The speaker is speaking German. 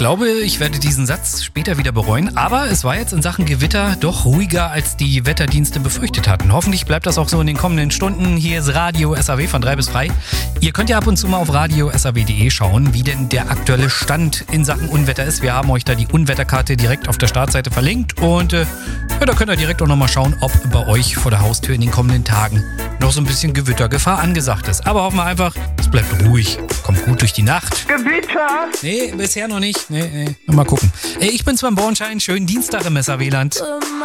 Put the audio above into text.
glaube, ich werde diesen Satz später wieder bereuen, aber es war jetzt in Sachen Gewitter doch ruhiger, als die Wetterdienste befürchtet hatten. Hoffentlich bleibt das auch so in den kommenden Stunden. Hier ist Radio SAW von 3 bis 3. Ihr könnt ja ab und zu mal auf radio.saw.de schauen, wie denn der aktuelle Stand in Sachen Unwetter ist. Wir haben euch da die Unwetterkarte direkt auf der Startseite verlinkt und da könnt ihr direkt auch nochmal schauen, ob bei euch vor der Haustür in den kommenden Tagen noch so ein bisschen Gewittergefahr angesagt ist. Aber hoffen wir einfach, es bleibt ruhig, kommt gut durch die Nacht. Gewitter! Nee, bisher noch nicht. Nee. Mal gucken. Ich bin Sven Bornschein, schönen Dienstag im Messerwieland.